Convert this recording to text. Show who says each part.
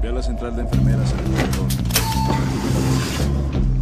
Speaker 1: Ve a la central de enfermeras en el corredor.